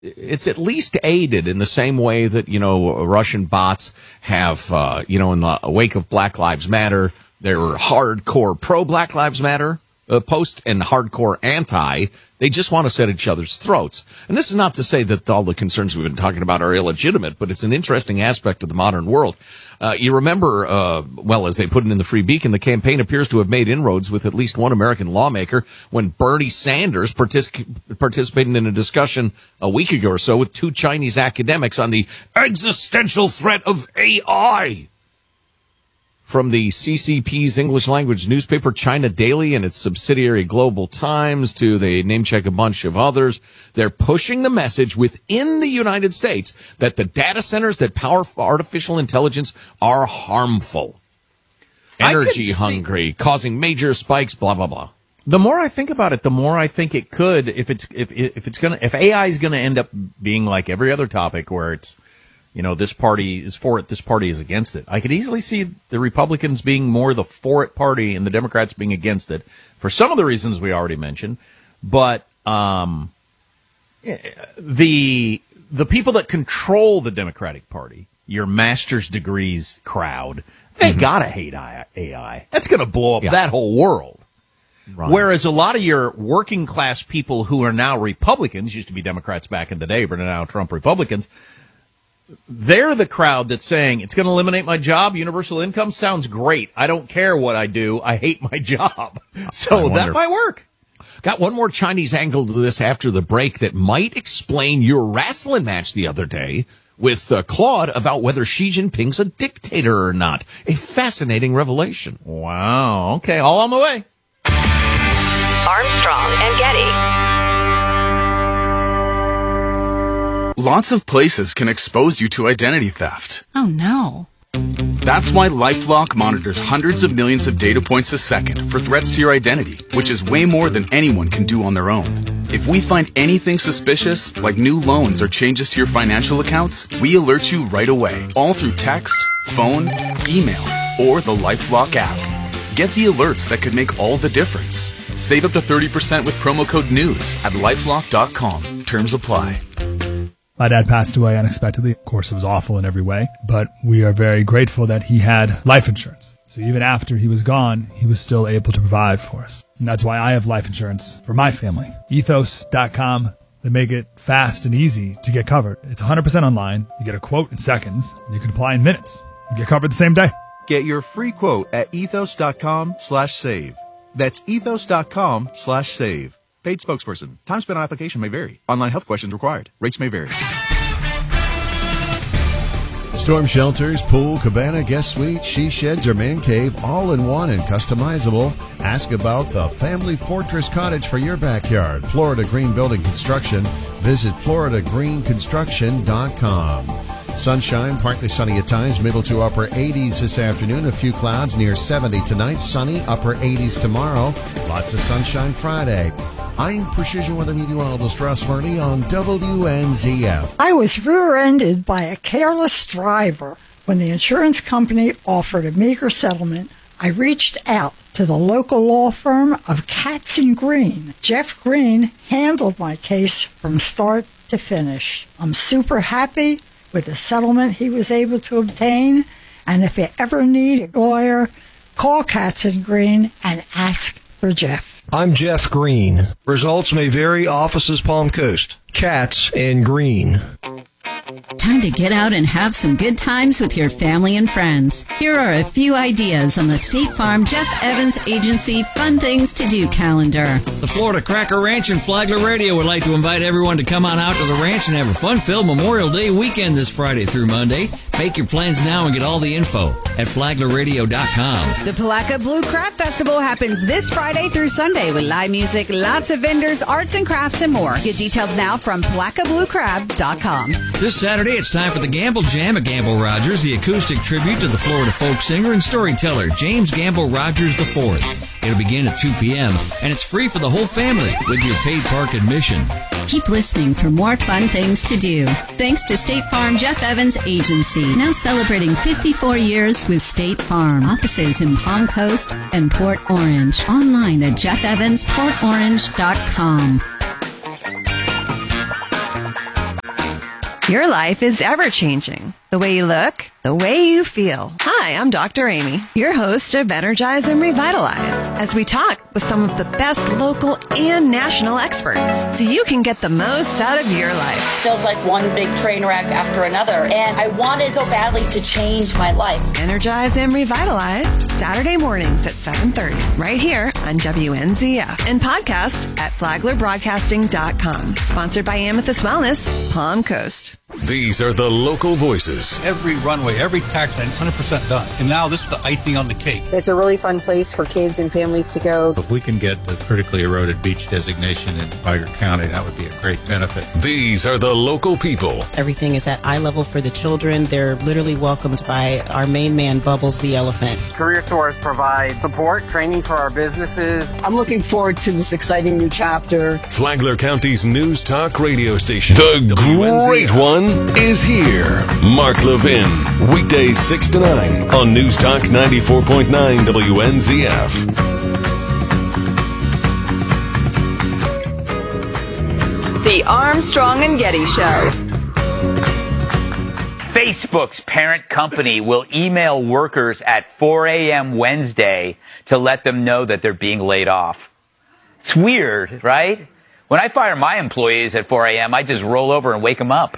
it's at least aided in the same way that, Russian bots have, in the wake of Black Lives Matter, they're hardcore pro-Black Lives Matter post and hardcore anti. They just want to set each other's throats. And this is not to say that all the concerns we've been talking about are illegitimate, but it's an interesting aspect of the modern world. You remember, as they put it in the Free Beacon, the campaign appears to have made inroads with at least one American lawmaker when Bernie Sanders participated in a discussion a week ago or so with two Chinese academics on the existential threat of AI. From the CCP's English language newspaper China Daily and its subsidiary Global Times to they name check a bunch of others, they're pushing the message within the United States that the data centers that power artificial intelligence are harmful, energy hungry, causing major spikes, blah, blah, blah. The more I think about it, the more I think it could, if AI is gonna end up being like every other topic where it's, this party is for it, this party is against it. I could easily see the Republicans being more the for it party and the Democrats being against it for some of the reasons we already mentioned. But the people that control the Democratic Party, your master's degrees crowd, they gotta hate AI. That's gonna blow up that whole world. Right. Whereas a lot of your working class people who are now Republicans, used to be Democrats back in the day, but are now Trump Republicans, they're the crowd that's saying, it's going to eliminate my job. Universal income sounds great. I don't care what I do. I hate my job. So that might work. Got one more Chinese angle to this after the break that might explain your wrestling match the other day with Claude about whether Xi Jinping's a dictator or not. A fascinating revelation. Wow. Okay. All on the way. Armstrong and Getty. Lots of places can expose you to identity theft. Oh, no. That's why LifeLock monitors hundreds of millions of data points a second for threats to your identity, which is way more than anyone can do on their own. If we find anything suspicious, like new loans or changes to your financial accounts, we alert you right away, all through text, phone, email, or the LifeLock app. Get the alerts that could make all the difference. Save up to 30% with promo code NEWS at LifeLock.com. Terms apply. My dad passed away unexpectedly. Of course, it was awful in every way, but we are very grateful that he had life insurance. So even after he was gone, he was still able to provide for us. And that's why I have life insurance for my family. Ethos.com. They make it fast and easy to get covered. It's 100% online. You get a quote in seconds, and you can apply in minutes. You get covered the same day. Get your free quote at ethos.com/save. That's ethos.com/save. Paid spokesperson. Time spent on application may vary. Online health questions required. Rates may vary. Storm shelters, pool, cabana, guest suite, she sheds, or man cave, all in one and customizable. Ask about the Family Fortress Cottage for your backyard. Florida Green Building Construction. Visit FloridaGreenConstruction.com. Sunshine, partly sunny at times, middle to upper 80s this afternoon. A few clouds near 70 tonight. Sunny, upper 80s tomorrow. Lots of sunshine Friday. I'm Precision Weather Meteorologist Russ Murray on WNZF. I was rear-ended by a careless driver. When the insurance company offered a meager settlement, I reached out to the local law firm of Katz & Green. Jeff Green handled my case from start to finish. I'm super happy with the settlement he was able to obtain, and if you ever need a lawyer, call Katz & Green and ask for Jeff. I'm Jeff Green. Results may vary. Offices Palm Coast. Katz & Green. Time to get out and have some good times with your family and friends. Here are a few ideas on the State Farm Jeff Evans Agency Fun Things to Do calendar. The Florida Cracker Ranch and Flagler Radio would like to invite everyone to come on out to the ranch and have a fun-filled Memorial Day weekend this Friday through Monday. Make your plans now and get all the info at FlaglerRadio.com. The Palaca Blue Crab Festival happens this Friday through Sunday with live music, lots of vendors, arts and crafts, and more. Get details now from PalacaBlueCrab.com. This Saturday, it's time for the Gamble Jam at Gamble Rogers, the acoustic tribute to the Florida folk singer and storyteller, James Gamble Rogers IV. It'll begin at 2 p.m., and it's free for the whole family with your paid park admission. Keep listening for more fun things to do. Thanks to State Farm Jeff Evans Agency, now celebrating 54 years with State Farm. Offices in Palm Coast and Port Orange. Online at jeffevansportorange.com. Your life is ever-changing. The way you look, the way you feel. Hi, I'm Dr. Amy, your host of Energize and Revitalize, as we talk with some of the best local and national experts so you can get the most out of your life. Feels like one big train wreck after another, and I wanted so badly to change my life. Energize and Revitalize, Saturday mornings at 7:30, right here on WNZF, and podcast at flaglerbroadcasting.com. Sponsored by Amethyst Wellness, Palm Coast. These are the local voices. Every runway, every tax line is 100% done. And now this is the icing on the cake. It's a really fun place for kids and families to go. If we can get the critically eroded beach designation in Vigar County, that would be a great benefit. These are the local people. Everything is at eye level for the children. They're literally welcomed by our main man, Bubbles the elephant. Career Source provides support, training for our businesses. I'm looking forward to this exciting new chapter. Flagler County's news talk radio station. The great one is here. Mark Levin, weekdays 6 to 9 on News Talk 94.9 WNZF. The Armstrong and Getty Show. Facebook's parent company will email workers at 4 a.m. Wednesday to let them know that they're being laid off. It's weird, right? When I fire my employees at 4 a.m., I just roll over and wake them up.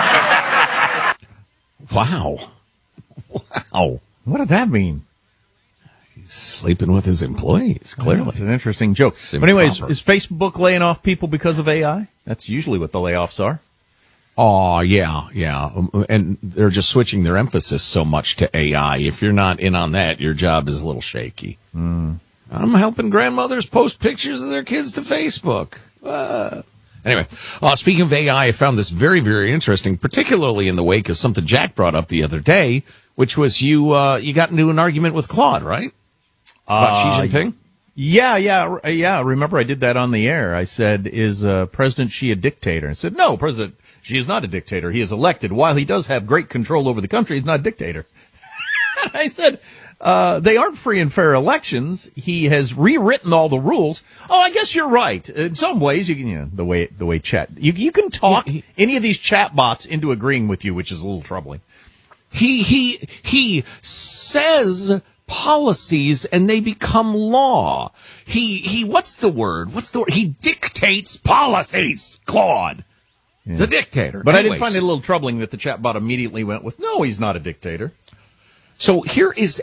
Wow. What did that mean? He's sleeping with his employees, clearly. That's an interesting joke. But anyways, is Facebook laying off people because of AI? That's usually what the layoffs are. Oh, yeah. And they're just switching their emphasis so much to AI. If you're not in on that, your job is a little shaky. I'm helping grandmothers post pictures of their kids to Facebook. Anyway, speaking of AI, I found this very, very interesting, particularly in the wake of something Jack brought up the other day, which was you got into an argument with Claude, right? About Xi Jinping? Yeah. Remember I did that on the air. I said, is President Xi a dictator? I said, no, President Xi is not a dictator. He is elected. While he does have great control over the country, he's not a dictator. And I said, they aren't free and fair elections. He has rewritten all the rules. Oh, I guess you're right. In some ways, the way chat, you can talk any of these chat bots into agreeing with you, which is a little troubling. He says policies and they become law. What's the word? He dictates policies, Claude. Yeah. He's a dictator. But anyways, I did find it a little troubling that the chat bot immediately went with, no, he's not a dictator. So here is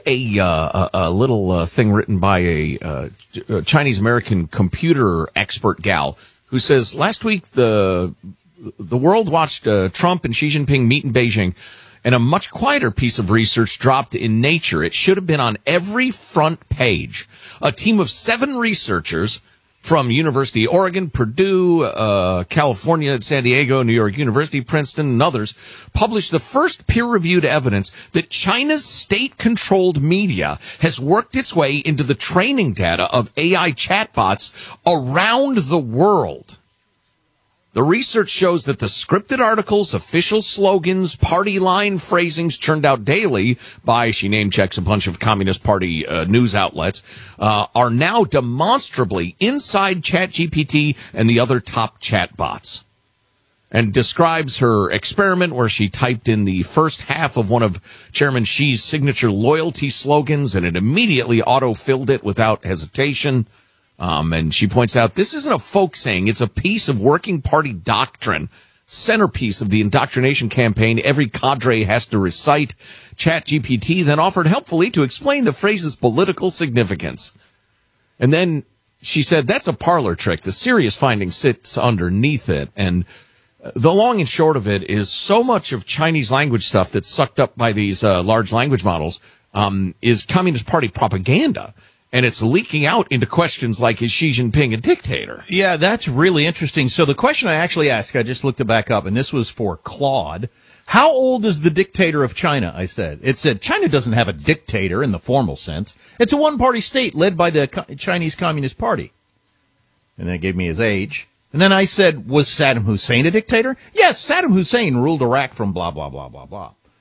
a little thing written by a Chinese-American computer expert gal who says, last week the world watched Trump and Xi Jinping meet in Beijing, and a much quieter piece of research dropped in Nature. It should have been on every front page. A team of 7 researchers from University of Oregon, Purdue, California, San Diego, New York University, Princeton, and others published the first peer-reviewed evidence that China's state-controlled media has worked its way into the training data of AI chatbots around the world. The research shows that the scripted articles, official slogans, party line phrasings churned out daily by, she name checks a bunch of Communist Party news outlets, are now demonstrably inside ChatGPT and the other top chatbots. And describes her experiment where she typed in the first half of one of Chairman Xi's signature loyalty slogans, and it immediately auto-filled it without hesitation. And she points out, this isn't a folk saying, it's a piece of working party doctrine, centerpiece of the indoctrination campaign every cadre has to recite. ChatGPT then offered helpfully to explain the phrase's political significance. And then she said, that's a parlor trick. The serious finding sits underneath it. And the long and short of it is so much of Chinese language stuff that's sucked up by these large language models is Communist Party propaganda. And it's leaking out into questions like, is Xi Jinping a dictator? Yeah, that's really interesting. So the question I actually asked, I just looked it back up, and this was for Claude. How old is the dictator of China, I said. It said China doesn't have a dictator in the formal sense. It's a one-party state led by the Chinese Communist Party. And then it gave me his age. And then I said, was Saddam Hussein a dictator? Yes, Saddam Hussein ruled Iraq from blah, blah, blah, blah,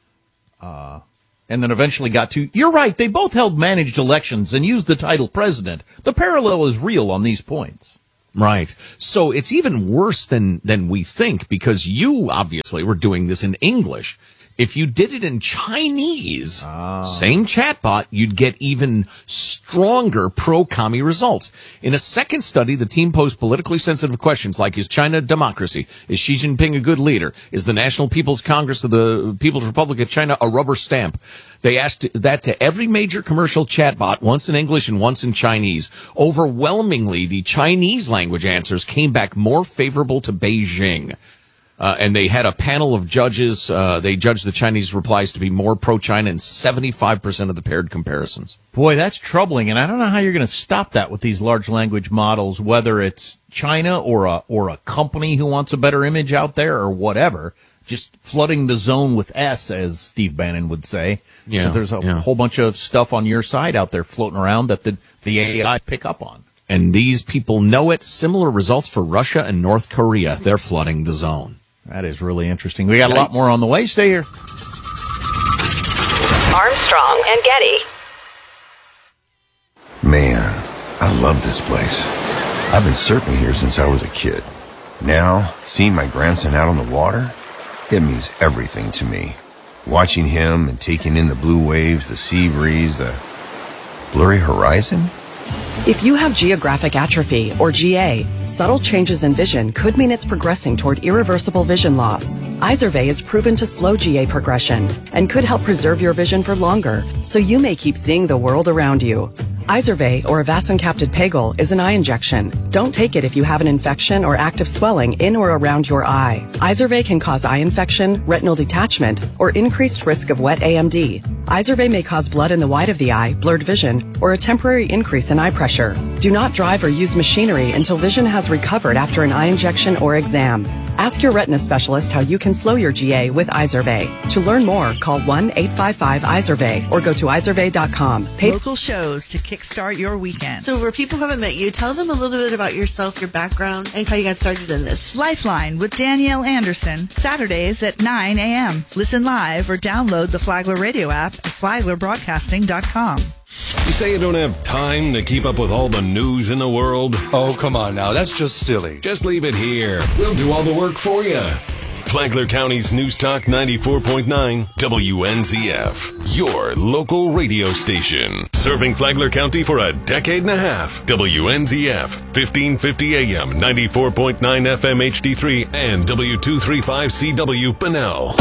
blah. And then eventually got to, you're right, they both held managed elections and used the title president. The parallel is real on these points. Right. So it's even worse than we think, because you obviously were doing this in English. If you did it in Chinese, same chatbot, you'd get even stronger pro-commie results. In a second study, the team posed politically sensitive questions like, is China a democracy? Is Xi Jinping a good leader? Is the National People's Congress of the People's Republic of China a rubber stamp? They asked that to every major commercial chatbot, once in English and once in Chinese. Overwhelmingly, the Chinese language answers came back more favorable to Beijing. And they had a panel of judges. They judged the Chinese replies to be more pro-China in 75% of the paired comparisons. Boy, that's troubling, and I don't know how you're going to stop that with these large language models, whether it's China or a company who wants a better image out there or whatever, just flooding the zone with S, as Steve Bannon would say. Yeah, so there's a whole bunch of stuff on your side out there floating around that the AI pick up on. And these people know it. Similar results for Russia and North Korea. They're flooding the zone. That is really interesting. We got a lot more on the way. Stay here. Armstrong and Getty. Man, I love this place. I've been surfing here since I was a kid. Now, seeing my grandson out on the water, it means everything to me. Watching him and taking in the blue waves, the sea breeze, the blurry horizon. If you have geographic atrophy, or GA, subtle changes in vision could mean it's progressing toward irreversible vision loss. Izervay is proven to slow GA progression and could help preserve your vision for longer, so you may keep seeing the world around you. Izervay, or avacincaptad pegol, is an eye injection. Don't take it if you have an infection or active swelling in or around your eye. Izervay can cause eye infection, retinal detachment, or increased risk of wet AMD. Izervay may cause blood in the white of the eye, blurred vision, or a temporary increase in eye pressure. Do not drive or use machinery until vision has recovered after an eye injection or exam. Ask your retina specialist how you can slow your GA with Izervay. To learn more, call 1-855-IZERVAY or go to izervay.com. Local shows to kickstart your weekend. So where people haven't met you, tell them a little bit about yourself, your background, and how you got started in this. Lifeline with Danielle Anderson, Saturdays at 9 a.m. Listen live or download the Flagler radio app at flaglerbroadcasting.com. You say you don't have time to keep up with all the news in the world? Oh, come on now. That's just silly. Just leave it here. We'll do all the work for you. Flagler County's News Talk 94.9 WNZF. Your local radio station. Serving Flagler County for a decade and a half. WNZF. 1550 AM, 94.9 FM HD3, and W235CW Bunnell.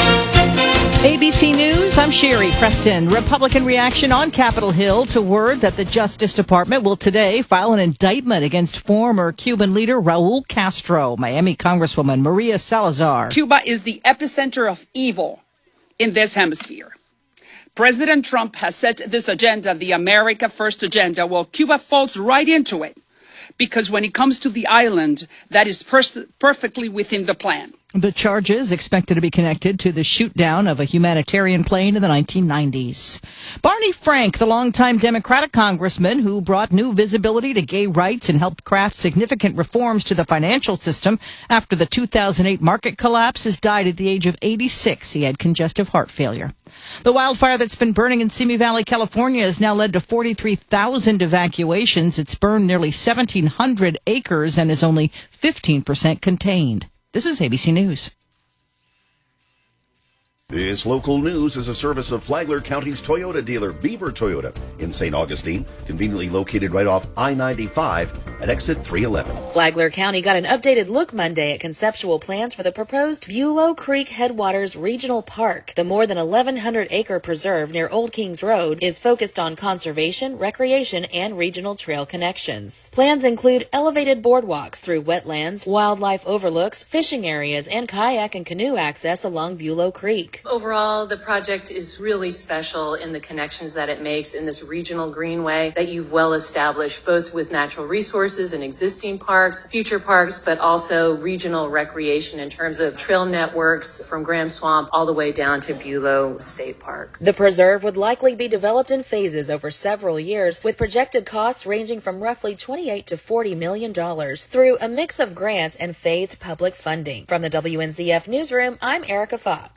ABC News, I'm Sherry Preston. Republican reaction on Capitol Hill to word that the Justice Department will today file an indictment against former Cuban leader Raul Castro. Miami Congresswoman Maria Salazar. Cuba is the epicenter of evil in this hemisphere. President Trump has set this agenda, the America First agenda. Well, Cuba falls right into it because when it comes to the island, that is perfectly within the plan. The charges expected to be connected to the shoot-down of a humanitarian plane in the 1990s. Barney Frank, the longtime Democratic congressman who brought new visibility to gay rights and helped craft significant reforms to the financial system after the 2008 market collapse, has died at the age of 86. He had congestive heart failure. The wildfire that's been burning in Simi Valley, California, has now led to 43,000 evacuations. It's burned nearly 1,700 acres and is only 15% contained. This is ABC News. This local news is a service of Flagler County's Toyota dealer, Beaver Toyota, in St. Augustine, conveniently located right off I-95 at exit 311. Flagler County got an updated look Monday at conceptual plans for the proposed Bulow Creek Headwaters Regional Park. The more than 1,100-acre preserve near Old Kings Road is focused on conservation, recreation, and regional trail connections. Plans include elevated boardwalks through wetlands, wildlife overlooks, fishing areas, and kayak and canoe access along Bulow Creek. Overall, the project is really special in the connections that it makes in this regional greenway that you've well established, both with natural resources and existing parks, future parks, but also regional recreation in terms of trail networks from Graham Swamp all the way down to Bulow State Park. The preserve would likely be developed in phases over several years, with projected costs ranging from roughly $28 to $40 million through a mix of grants and phased public funding. From the WNZF Newsroom, I'm Erica Fox. You know, the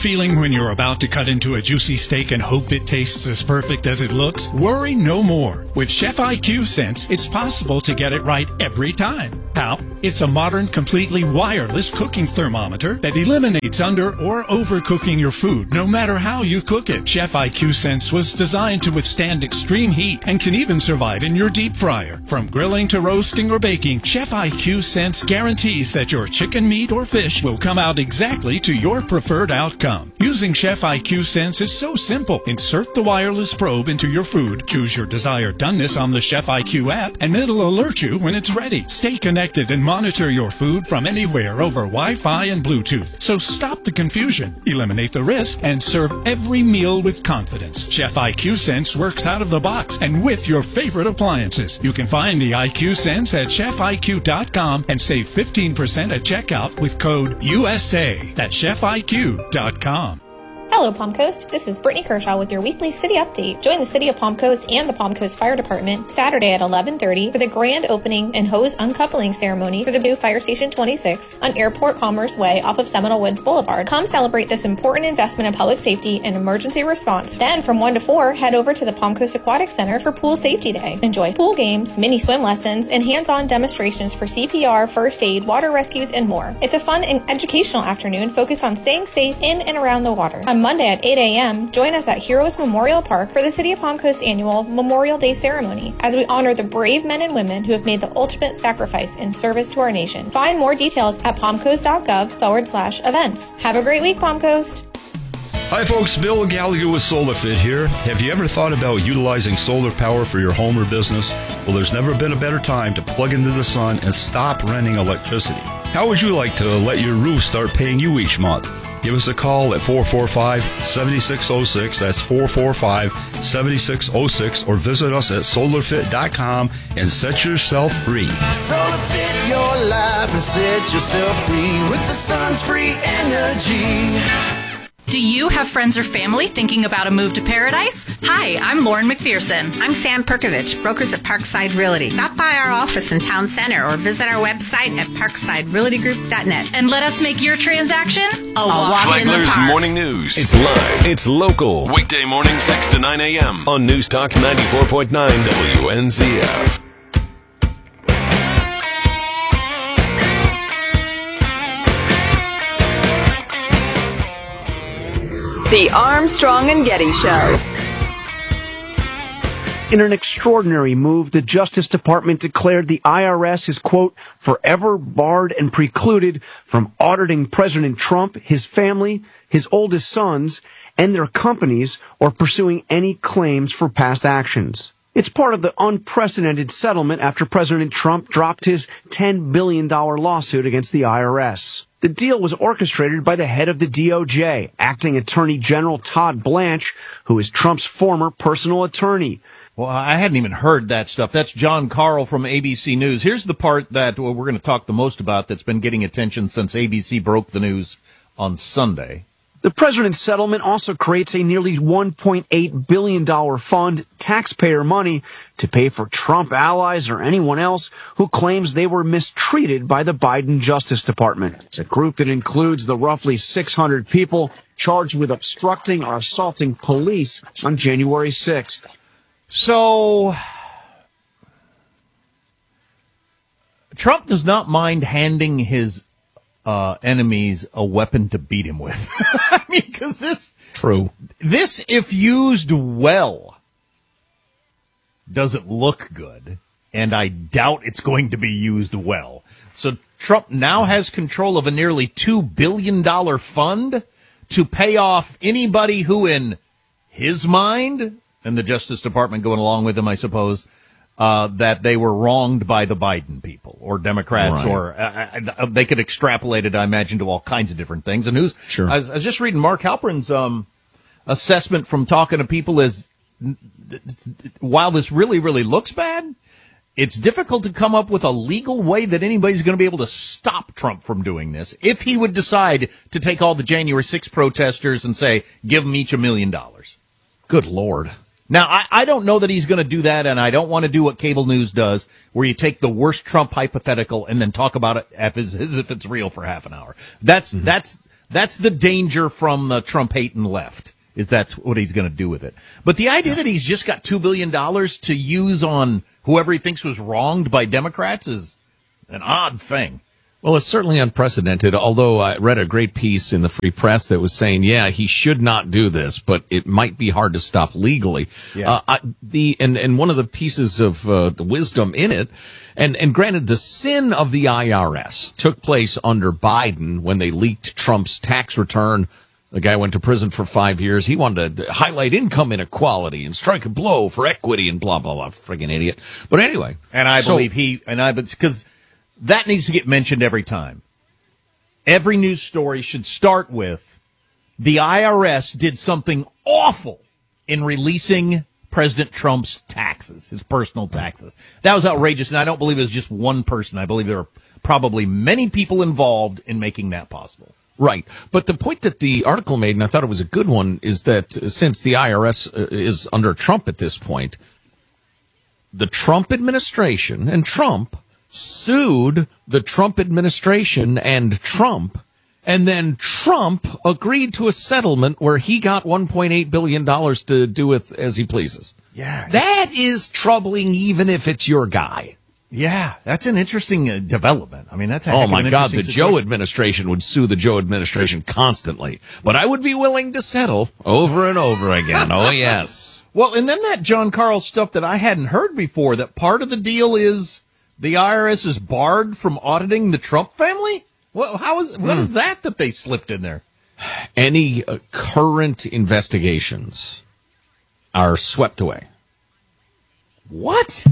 feeling when you're about to cut into a juicy steak and hope it tastes as perfect as it looks? Worry no more. With Chef IQ Sense, it's possible to get it right every time. How? It's a modern, completely wireless cooking thermometer that eliminates under or overcooking your food, no matter how you cook it. Chef IQ Sense was designed to withstand extreme heat and can even survive in your deep fryer. From grilling to roasting or baking, Chef IQ Sense guarantees that your chicken, meat, or fish will come out exactly to your preferred outcome. Using Chef IQ Sense is so simple. Insert the wireless probe into your food, choose your desired doneness on the Chef IQ app, and it'll alert you when it's ready. Stay connected and monitor your food from anywhere over Wi-Fi and Bluetooth. So stop the confusion, eliminate the risk, and serve every meal with confidence. Chef IQ Sense works out of the box and with your favorite appliances. You can find the IQ Sense at chefiq.com and save 15% at checkout with code USA. That's chefiq.com. Hello, Palm Coast. This is Brittany Kershaw with your weekly city update. Join the City of Palm Coast and the Palm Coast Fire Department Saturday at 11:30 for the grand opening and hose uncoupling ceremony for the new Fire Station 26 on Airport Commerce Way off of Seminole Woods Boulevard. Come celebrate this important investment in public safety and emergency response. Then, from 1 to 4, head over to the Palm Coast Aquatic Center for Pool Safety Day. Enjoy pool games, mini swim lessons, and hands-on demonstrations for CPR, first aid, water rescues, and more. It's a fun and educational afternoon focused on staying safe in and around the water. On Monday at 8 a.m., join us at Heroes Memorial Park for the City of Palm Coast annual Memorial Day ceremony as we honor the brave men and women who have made the ultimate sacrifice in service to our nation. Find more details at palmcoast.gov/events. Have a great week, Palm Coast. Hi folks, Bill Gallagher with SolarFit here. Have you ever thought about utilizing solar power for your home or business? Well, there's never been a better time to plug into the sun and stop renting electricity. How would you like to let your roof start paying you each month? Give us a call at 445-7606. That's 445-7606. Or visit us at solarfit.com and set yourself free. SolarFit your life and set yourself free with the sun's free energy. Do you have friends or family thinking about a move to paradise? Hi, I'm Lauren McPherson. I'm Sam Perkovich, brokers at Parkside Realty. Stop by our office in Town Center or visit our website at parksiderealtygroup.net. And let us make your transaction a walk in the Flagler's park. Morning News. It's live. It's local. Weekday morning 6 to 9 a.m. on News Talk 94.9 WNZF. The Armstrong and Getty Show. In an extraordinary move, the Justice Department declared the IRS is, quote, forever barred and precluded from auditing President Trump, his family, his oldest sons, and their companies, or pursuing any claims for past actions. It's part of the unprecedented settlement after President Trump dropped his $10 billion lawsuit against the IRS. The deal was orchestrated by the head of the DOJ, Acting Attorney General Todd Blanche, who is Trump's former personal attorney. Well, I hadn't even heard that stuff. That's John Carl from ABC News. Here's the part that we're going to talk the most about that's been getting attention since ABC broke the news on Sunday. The president's settlement also creates a nearly $1.8 billion fund, taxpayer money, to pay for Trump allies or anyone else who claims they were mistreated by the Biden Justice Department. It's a group that includes the roughly 600 people charged with obstructing or assaulting police on January 6th. So, Trump does not mind handing his enemies a weapon to beat him with. I mean, because this, if used well, doesn't look good, and I doubt it's going to be used well. So Trump now has control of a nearly $2 billion fund to pay off anybody who, in his mind, and the Justice Department going along with him, I suppose, that they were wronged by the Biden people or Democrats, or they could extrapolate it, I imagine, to all kinds of different things. And I was just reading Mark Halperin's assessment from talking to people is, while this really, really looks bad, it's difficult to come up with a legal way that anybody's going to be able to stop Trump from doing this if he would decide to take all the January 6th protesters and say, give them each $1 million. Good Lord. Now, I don't know that he's going to do that, and I don't want to do what cable news does, where you take the worst Trump hypothetical and then talk about it as if it's real for half an hour. That's That's the danger from the Trump-hating left, is that's what he's going to do with it. But the idea that he's just got $2 billion to use on whoever he thinks was wronged by Democrats is an odd thing. Well, it's certainly unprecedented, although I read a great piece in the Free Press that was saying, yeah, he should not do this, but it might be hard to stop legally. Yeah. And one of the pieces of the wisdom in it, and granted, the sin of the IRS took place under Biden when they leaked Trump's tax return. The guy went to prison for 5 years. He wanted to highlight income inequality and strike a blow for equity and blah, blah, blah. Friggin' idiot. But anyway. And I believe because that needs to get mentioned every time. Every news story should start with the IRS did something awful in releasing President Trump's taxes, his personal taxes. That was outrageous, and I don't believe it was just one person. I believe there are probably many people involved in making that possible. Right. But the point that the article made, and I thought it was a good one, is that since the IRS is under Trump at this point, the Trump administration and Trump sued the Trump administration and Trump, and then Trump agreed to a settlement where he got $1.8 billion to do with as he pleases. Yeah. That is troubling even if it's your guy. Yeah, that's an interesting development. I mean, that's oh my God, the Joe administration would sue the Joe administration constantly, but I would be willing to settle over and over again. Oh yes. Well, and then that John Carl stuff that I hadn't heard before, that part of the deal is the IRS is barred from auditing the Trump family? Well, what is that they slipped in there? Any current investigations are swept away. What?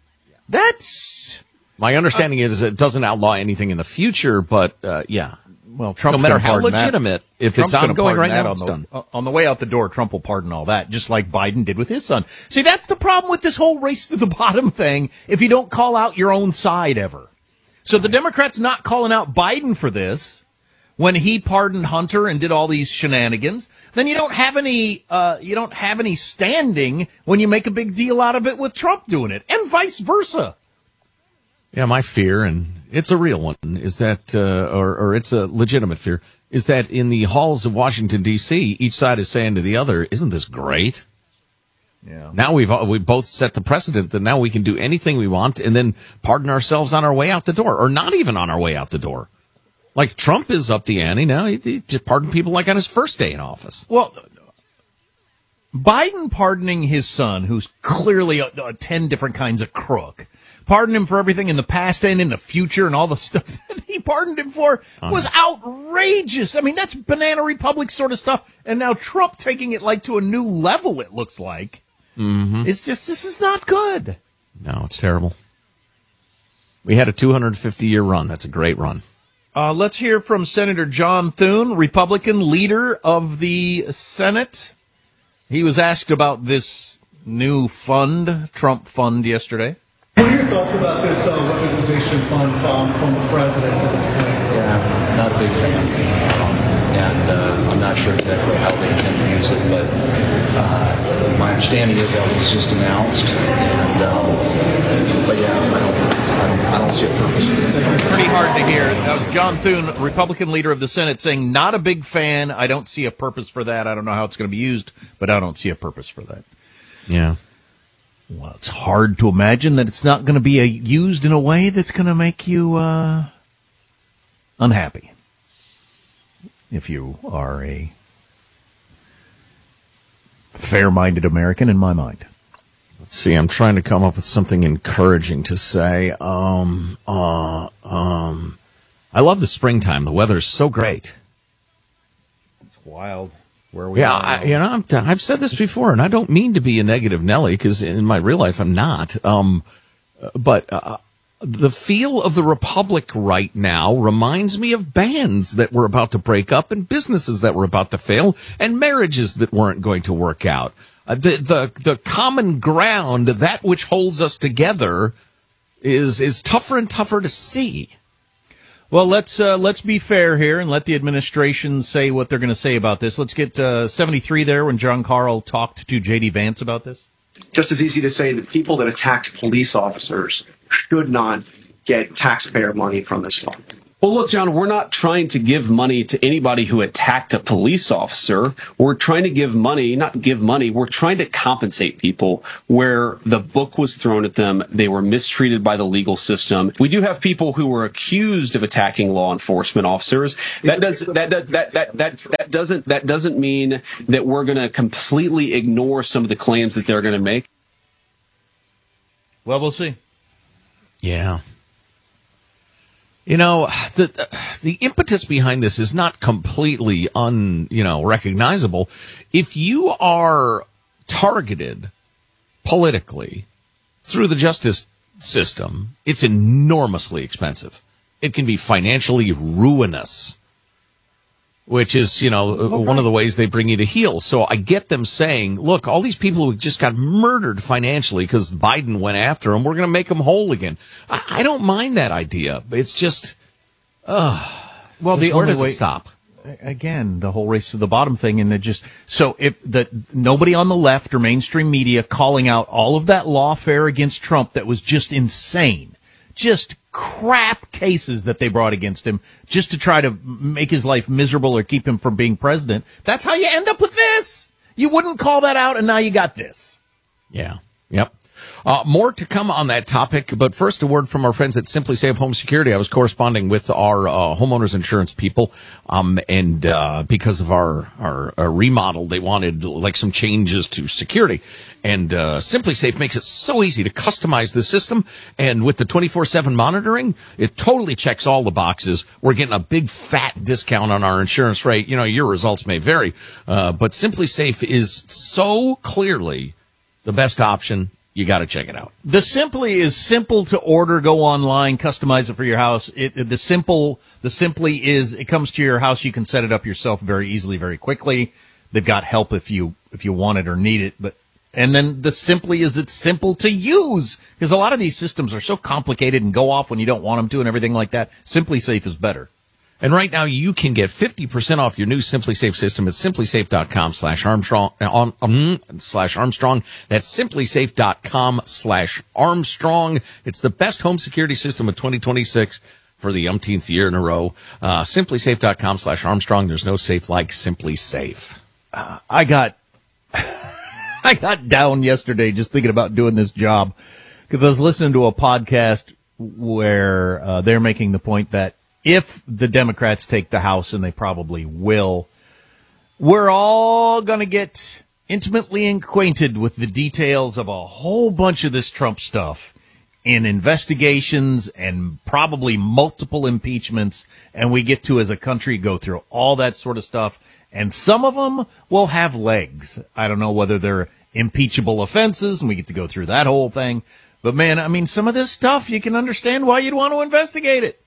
That's my understanding is it doesn't outlaw anything in the future, but yeah. Well, Trump's no matter how legitimate, if Trump's it's ongoing right now, it's done. On the way out the door, Trump will pardon all that, just like Biden did with his son. See, that's the problem with this whole race to the bottom thing, if you don't call out your own side ever. So the Democrats not calling out Biden for this, when he pardoned Hunter and did all these shenanigans, then you don't have any standing when you make a big deal out of it with Trump doing it, and vice versa. Yeah, my fear, and it's a real one, is that, or it's a legitimate fear, is that in the halls of Washington, D.C., each side is saying to the other, isn't this great? Yeah. Now we've both set the precedent that now we can do anything we want and then pardon ourselves on our way out the door, or not even on our way out the door. Like Trump is up the ante now. He just pardoned people like on his first day in office. Well, Biden pardoning his son, who's clearly a 10 different kinds of crook, pardoned him for everything in the past and in the future and all the stuff that he pardoned him for was outrageous. I mean, that's Banana Republic sort of stuff. And now Trump taking it like to a new level, it looks like. Mm-hmm. It's just, this is not good. No, it's terrible. We had a 250-year run. That's a great run. Let's hear from Senator John Thune, Republican leader of the Senate. He was asked about this new fund, Trump fund, yesterday. What are your thoughts about this weaponization fund from the president at this point? Yeah, not a big fan. And I'm not sure exactly how they intend to use it, but my understanding is that was just announced. But yeah, I don't see a purpose. Pretty hard to hear. That was John Thune, Republican leader of the Senate, saying, not a big fan. I don't see a purpose for that. I don't know how it's going to be used, but I don't see a purpose for that. Yeah. Well, it's hard to imagine that it's not going to be used in a way that's going to make you unhappy. If you are a fair-minded American, in my mind. Let's see, I'm trying to come up with something encouraging to say. I love the springtime. The weather's so great. It's wild. Where we are. I've said this before, and I don't mean to be a negative Nelly, because in my real life I'm not. But the feel of the Republic right now reminds me of bands that were about to break up and businesses that were about to fail and marriages that weren't going to work out. The common ground, that which holds us together, is tougher and tougher to see. Well, let's be fair here and let the administration say what they're going to say about this. Let's get 73 there when John Carl talked to J.D. Vance about this. Just as easy to say that people that attacked police officers should not get taxpayer money from this fund. Well, look, John, we're not trying to give money to anybody who attacked a police officer. We're trying to we're trying to compensate people where the book was thrown at them. They were mistreated by the legal system. We do have people who were accused of attacking law enforcement officers. That doesn't mean that we're going to completely ignore some of the claims that they're going to make. Well, we'll see. Yeah. You know, the impetus behind this is not completely recognizable. If you are targeted politically through the justice system, it's enormously expensive. It can be financially ruinous, which is, one of the ways they bring you to heel. So I get them saying, look, all these people who just got murdered financially because Biden went after them, we're going to make them whole again. I don't mind that idea. It's just, where does it stop? Again, the whole race to the bottom thing. And nobody on the left or mainstream media calling out all of that lawfare against Trump that was just insane. Just crap cases that they brought against him just to try to make his life miserable or keep him from being president. That's how you end up with this. You wouldn't call that out, and now you got this. Yeah. Yep. More to come on that topic, but first a word from our friends at Simply Safe Home Security. I was corresponding with our homeowners insurance people, and because of our remodel, they wanted some changes to security. And Simply Safe makes it so easy to customize the system, and with the 24/7 monitoring, it totally checks all the boxes. We're getting a big fat discount on our insurance rate. Your results may vary, but Simply Safe is so clearly the best option. You got to check it out. The Simply is simple to order. Go online, customize it for your house. The Simply is it comes to your house. You can set it up yourself very easily, very quickly. They've got help if you want it or need it. And then the Simply is it's simple to use because a lot of these systems are so complicated and go off when you don't want them to and everything like that. Simply Safe is better. And right now you can get 50% off your new Simply Safe system at simplysafe.com/Armstrong. That's simplysafe.com/Armstrong. It's the best home security system of 2026 for the umpteenth year in a row. Simplysafe.com/Armstrong. There's no safe like Simply Safe. I got down yesterday just thinking about doing this job because I was listening to a podcast where they're making the point that if the Democrats take the House, and they probably will, we're all going to get intimately acquainted with the details of a whole bunch of this Trump stuff in investigations and probably multiple impeachments. And we get to, as a country, go through all that sort of stuff. And some of them will have legs. I don't know whether they're impeachable offenses, and we get to go through that whole thing. But, man, I mean, some of this stuff, you can understand why you'd want to investigate it.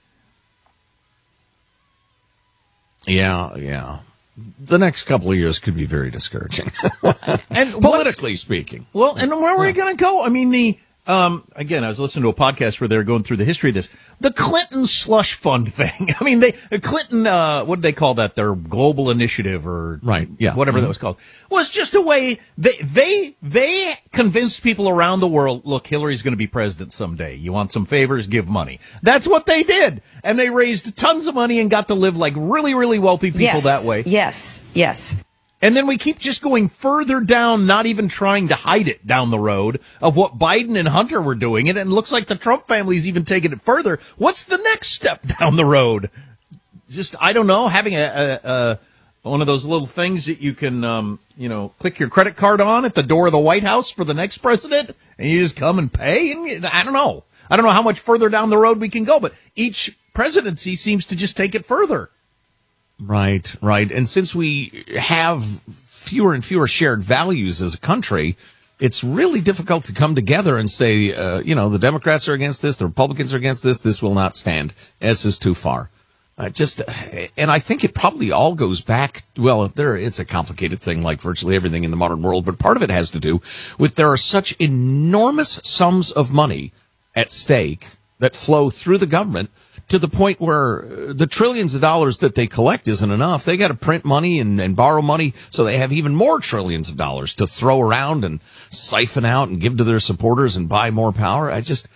Yeah. The next couple of years could be very discouraging, and politically speaking. Well, and where are we going to go? I mean, again, I was listening to a podcast where they were going through the history of this. The Clinton slush fund thing. I mean, Clinton, what did they call that? Their global initiative or whatever that was called, was just a way they convinced people around the world, look, Hillary's going to be president someday. You want some favors? Give money. That's what they did. And they raised tons of money and got to live like really, really wealthy people that way. Yes. And then we keep just going further down, not even trying to hide it down the road of what Biden and Hunter were doing. And it looks like the Trump family's even taking it further. What's the next step down the road? Just, I don't know, having a one of those little things that you can, click your credit card on at the door of the White House for the next president, and you just come and pay. And I don't know. I don't know how much further down the road we can go, but each presidency seems to just take it further. Right. And since we have fewer and fewer shared values as a country, it's really difficult to come together and say, the Democrats are against this, the Republicans are against this, this will not stand. This is too far. And I think it probably all goes back, it's a complicated thing like virtually everything in the modern world, but part of it has to do with there are such enormous sums of money at stake that flow through the government to the point where the trillions of dollars that they collect isn't enough. They got to print money and borrow money, so they have even more trillions of dollars to throw around and siphon out and give to their supporters and buy more power.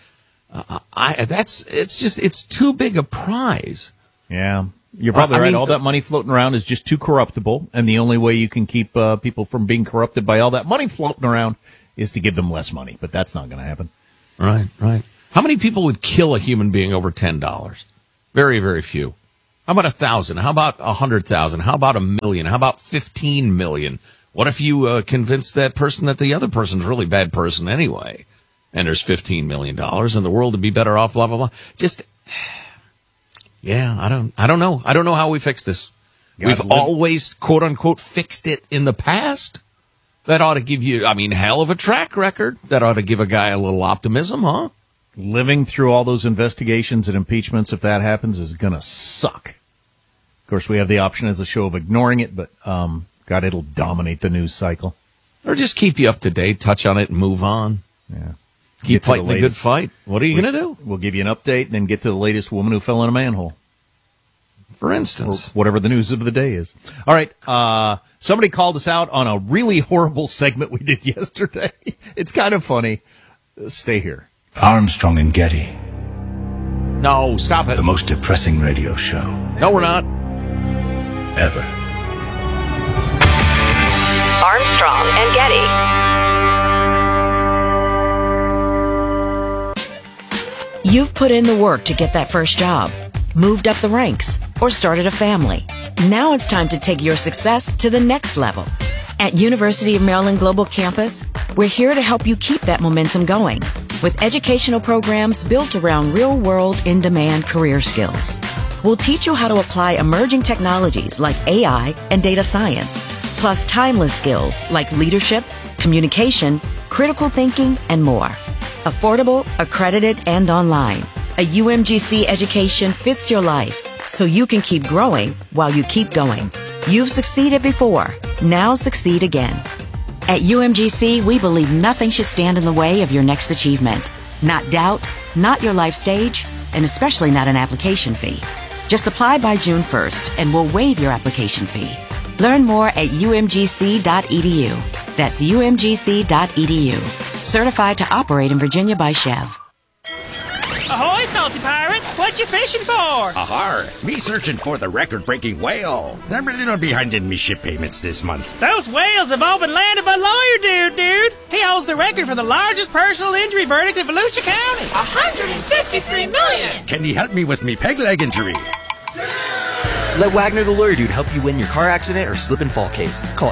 It's too big a prize. Yeah. You're probably right. All that money floating around is just too corruptible, and the only way you can keep people from being corrupted by all that money floating around is to give them less money. But that's not going to happen. Right. How many people would kill a human being over $10? Very, very few. How about 1,000? How about 100,000? How about 1 million? How about 15 million? What if you convince that person that the other person's a really bad person anyway, and there's $15 million, and the world would be better off? Blah blah blah. Just. Yeah, I don't know. I don't know how we fix this. We've always, quote unquote, fixed it in the past. That ought to give you, hell of a track record. That ought to give a guy a little optimism, huh? Living through all those investigations and impeachments, if that happens, is going to suck. Of course, we have the option as a show of ignoring it, but, God, it'll dominate the news cycle. Or just keep you up to date, touch on it, and move on. Yeah. Keep fighting the good fight. What are you going to do? We'll give you an update and then get to the latest woman who fell in a manhole. For instance. Or whatever the news of the day is. All right. Somebody called us out on a really horrible segment we did yesterday. It's kind of funny. Stay here. Armstrong and Getty. No, stop it. The most depressing radio show. No, we're not. Ever. Armstrong and Getty. You've put in the work to get that first job, moved up the ranks, or started a family. Now it's time to take your success to the next level. At University of Maryland Global Campus, we're here to help you keep that momentum going with educational programs built around real-world, in-demand career skills. We'll teach you how to apply emerging technologies like AI and data science, plus timeless skills like leadership, communication, critical thinking, and more. Affordable, accredited, and online. A UMGC education fits your life, so you can keep growing while you keep going. You've succeeded before. Now succeed again. At UMGC, we believe nothing should stand in the way of your next achievement. Not doubt, not your life stage, and especially not an application fee. Just apply by June 1st, and we'll waive your application fee. Learn more at umgc.edu. That's umgc.edu. Certified to operate in Virginia by Chev. Ahoy, salty pirate! What you fishing for? Ahar! Me searching for the record-breaking whale. I'm a little behind in me ship payments this month. Those whales have all been landed by Lawyer Dude. He holds the record for the largest personal injury verdict in Volusia County. $153 million! Can he help me with me peg leg injury? Let Wagner the Lawyer Dude help you win your car accident or slip and fall case. Call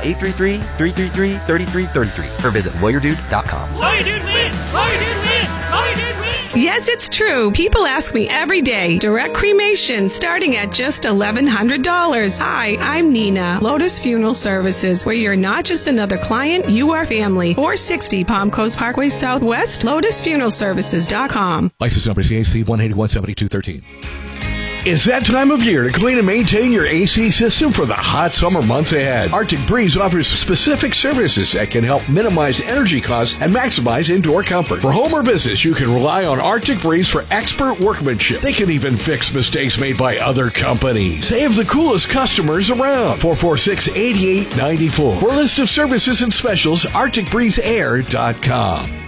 833-333-3333 or visit lawyerdude.com. Lawyer Dude wins! Lawyer Dude wins! Lawyer Dude wins! Yes, it's true. People ask me every day. Direct cremation starting at just $1,100. Hi, I'm Nina. Lotus Funeral Services, where you're not just another client, you are family. 460 Palm Coast Parkway Southwest, lotusfuneralservices.com. License number CAC 1817213. It's that time of year to clean and maintain your AC system for the hot summer months ahead. Arctic Breeze offers specific services that can help minimize energy costs and maximize indoor comfort. For home or business, you can rely on Arctic Breeze for expert workmanship. They can even fix mistakes made by other companies. They have the coolest customers around. 446-8894. For a list of services and specials, ArcticBreezeAir.com.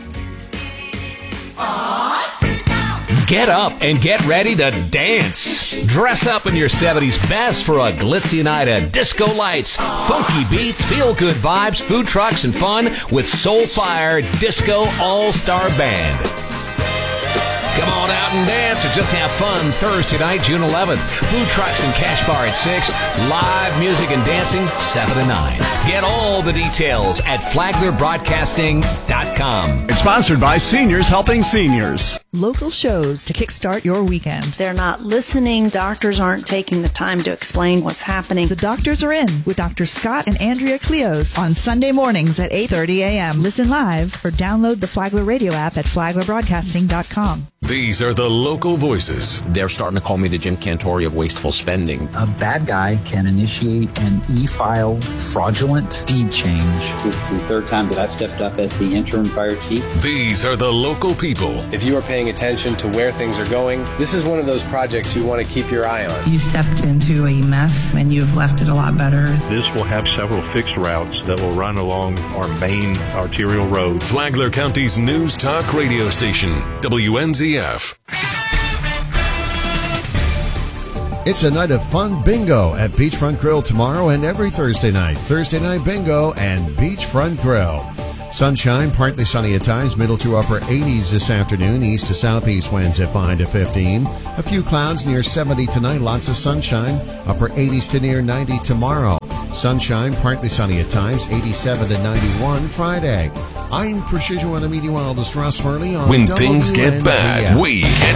Get up and get ready to dance. Dress up in your 70s best for a glitzy night of disco lights, funky beats, feel-good vibes, food trucks, and fun with Soulfire Disco All-Star Band. Come on out and dance or just have fun Thursday night, June 11th. Food trucks and cash bar at 6. Live music and dancing 7 to 9. Get all the details at flaglerbroadcasting.com. It's sponsored by Seniors Helping Seniors. Local shows to kickstart your weekend. They're not listening. Doctors aren't taking the time to explain what's happening. The doctors are in with Dr. Scott and Andrea Cleos on Sunday mornings at 8:30 a.m. Listen live or download the Flagler radio app at flaglerbroadcasting.com. These are the local voices. They're starting to call me the Jim Cantori of wasteful spending. A bad guy can initiate an e-file fraudulent deed change. This is the third time that I've stepped up as the interim fire chief. These are the local people. If you are paying paying attention to where things are going. This is one of those projects you want to keep your eye on. You stepped into a mess and you've left it a lot better. This will have several fixed routes that will run along our main arterial road. Flagler County's News Talk radio station, WNZF. It's a night of fun bingo at Beachfront Grill tomorrow and every Thursday night. Thursday night bingo and Beachfront Grill. Sunshine, partly sunny at times, middle to upper 80s this afternoon. East to southeast winds at 5 to 15. A few clouds near 70 tonight. Lots of sunshine. Upper 80s to near 90 tomorrow. Sunshine, partly sunny at times. 87 to 91 Friday. I'm Precision Weather Meteorologist Ross Murley on When WNZF. things get bad, we get